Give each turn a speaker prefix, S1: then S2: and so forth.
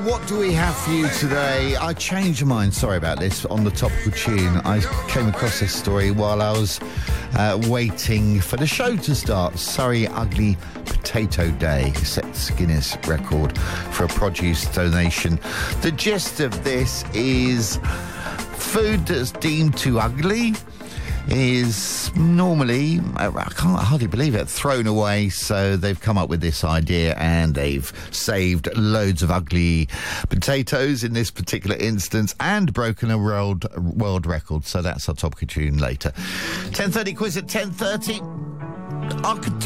S1: what do we have for you today? I changed my mind, sorry about this, on the topical tune. I came across this story while I was waiting for the show to start. Surrey Ugly Potato Day sets Guinness record for a produce donation. The gist of this is food that's deemed too ugly is normally, I can't hardly believe it, thrown away. So they've come up with this idea and they've saved loads of ugly potatoes in this particular instance and broken a world record. So that's our topical tune later. 10:30 quiz at 10:30.